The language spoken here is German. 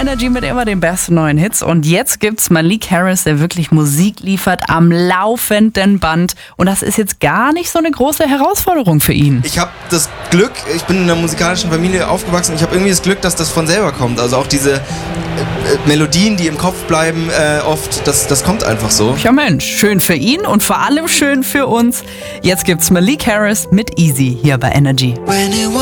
Energy mit immer den besten neuen Hits. Und jetzt gibt's Malik Harris, der wirklich Musik liefert am laufenden Band. Und das ist jetzt gar nicht so eine große Herausforderung für ihn. Ich habe das Glück, ich bin in einer musikalischen Familie aufgewachsen, ich habe irgendwie das Glück, dass das von selber kommt. Also auch diese Melodien, die im Kopf bleiben, oft, das kommt einfach so. Ja Mensch, schön für ihn und vor allem schön für uns. Jetzt gibt's Malik Harris mit Easy hier bei Energy.